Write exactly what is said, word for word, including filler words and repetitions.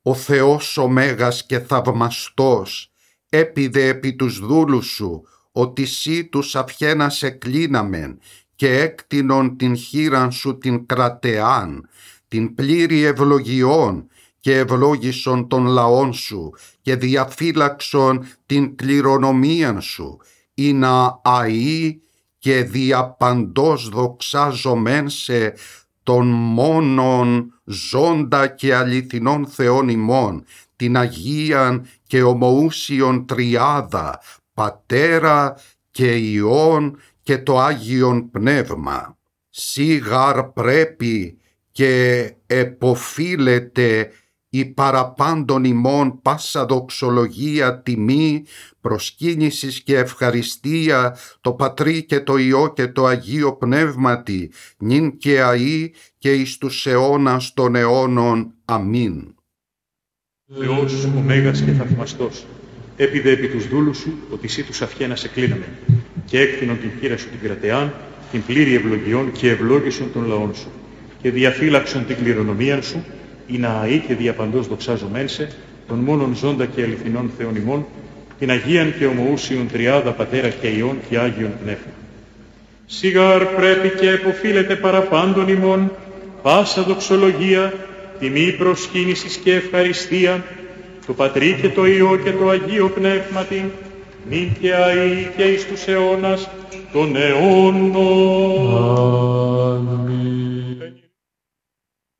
Ο Θεός ο Μέγας και θαυμαστός, έπειδε επί τους δούλους σου, ότι σύ τους αυχένας εκλίναμεν και έκτινον την χείραν σου την κρατεάν, την πλήρη ευλογιών και ευλόγησον των λαών σου και διαφύλαξον την κληρονομίαν σου, ή να αεί και διαπαντός δοξάζομεν σε των μόνον ζώντα και αληθινών Θεών ημών, την Αγίαν και ομοούσιον Τριάδα, Πατέρα και Υιόν και το Άγιον Πνεύμα. Σίγαρ πρέπει και εποφίλεται η παραπάντων ημών πάσα δοξολογία, τιμή, προσκύνησης και ευχαριστία το Πατρί και το Υιό και το Αγίο Πνεύματι, νυν και αεί και εις τους αιώνας των αιώνων. Αμήν. Θεός ο Μέγας και θαυμαστός, έπειδε επί τους δούλους σου ότι σύ τους αυχένας εκλίναμεν και έκτινον την χείρα σου την κρατεάν, την πλήρη ευλογιών και ευλόγησον των λαών σου και διαφύλαξον την κληρονομίαν σου, ή να αεί και διαπαντός δοξάζομεν σε των μόνον ζώντα και αληθινών Θεών ημών, την Αγίαν και ομοούσιον Τριάδα, Πατέρα και Υιόν και Άγιον Πνεύμα. Σιγάρ πρέπει και εποφίλεται παραπάντων ημών πάσα δοξολογία, τιμή, προσκύνησης και ευχαριστία το Πατρί και το Υιό και το Αγίο Πνεύματι, νυν και αεί και εις τους αιώνας των αιώνων. Αμήν.